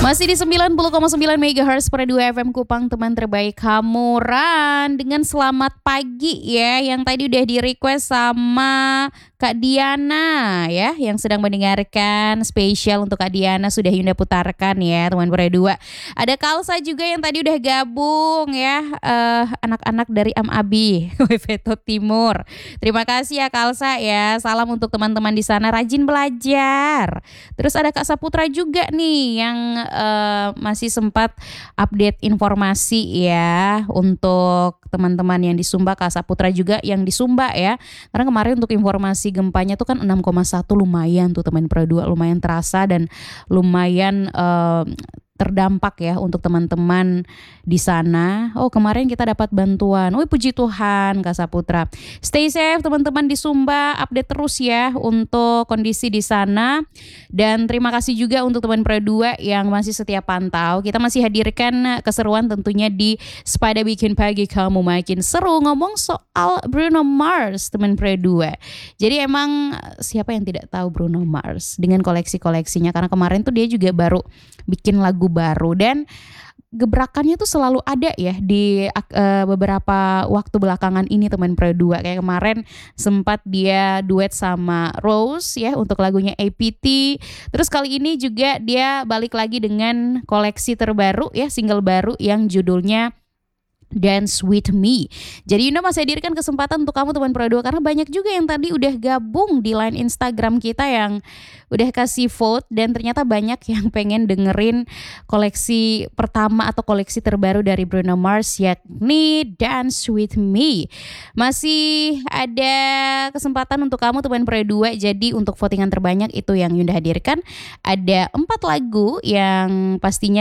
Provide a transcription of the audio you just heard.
Masih di 90,9 MHz per 2 FM Kupang, teman terbaik Hamuran. Dengan selamat pagi ya, yang tadi udah di request sama Kak Diana ya, yang sedang mendengarkan. Spesial untuk Kak Diana sudah Yunda putarkan ya, teman per 2. Ada Kalsa juga yang tadi udah gabung ya, anak-anak dari Amabi Veto Timur. Terima kasih ya Kalsa ya, salam untuk teman-teman di sana, rajin belajar. Terus ada Kak Saputra juga nih yang masih sempat update informasi ya untuk teman-teman yang di Sumba. Kak Saputra juga yang di Sumba ya, karena kemarin untuk informasi gempanya tuh kan 6,1, lumayan tuh teman Pro 2, lumayan terasa dan lumayan terdampak ya untuk teman-teman di sana. Oh, kemarin kita dapat bantuan. Oh, puji Tuhan Kak Saputra. Stay safe teman-teman di Sumba, update terus ya untuk kondisi di sana. Dan terima kasih juga untuk teman Pro 2 yang masih setia pantau. Kita masih hadirkan keseruan tentunya di Sepada Bikin Pagi Kamu Makin Seru, ngomong soal Bruno Mars teman Pro 2. Jadi emang siapa yang tidak tahu Bruno Mars dengan koleksi-koleksinya, karena kemarin tuh dia juga baru bikin lagu baru dan gebrakannya tuh selalu ada ya di beberapa waktu belakangan ini teman Pro 2. Kayak kemarin sempat dia duet sama Rose ya untuk lagunya APT. Terus kali ini juga dia balik lagi dengan koleksi terbaru ya, single baru yang judulnya Dance With Me. Jadi Yunda masih hadirkan kesempatan untuk kamu teman Pro 2, karena banyak juga yang tadi udah gabung di line Instagram kita yang udah kasih vote, dan ternyata banyak yang pengen dengerin koleksi pertama atau koleksi terbaru dari Bruno Mars, yakni Dance With Me. Masih ada kesempatan untuk kamu teman Pro 2. Jadi untuk votingan terbanyak itu yang Yunda hadirkan ada 4 lagu yang pastinya